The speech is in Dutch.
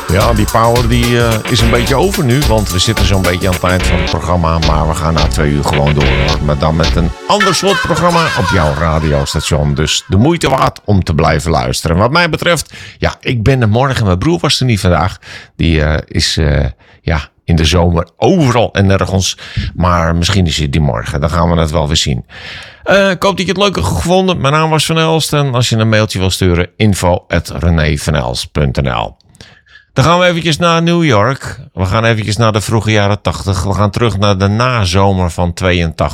Ja, die power is een beetje over nu, want we zitten zo'n beetje aan het eind van het programma. Maar we gaan na 2 uur gewoon door, hoor. Maar dan met een ander soort programma op jouw radiostation. Dus de moeite waard om te blijven luisteren. Wat mij betreft, ja, ik ben er morgen. Mijn broer was er niet vandaag. Die is in de zomer overal en nergens. Maar misschien is hij die morgen. Dan gaan we het wel weer zien. Ik hoop dat je het leuk hebt gevonden. Mijn naam was Van Elst. En als je een mailtje wil sturen, info@renevanelst.nl. Dan gaan we eventjes naar New York. We gaan eventjes naar de vroege jaren 80. We gaan terug naar de nazomer van 82.